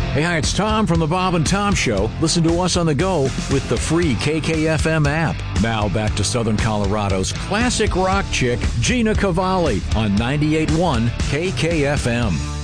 Hey, hi, it's Tom from the Bob and Tom Show. Listen to us on the go with the free KKFM app. Now back to Southern Colorado's classic rock chick, Gina Cavalli, on 98.1 KKFM.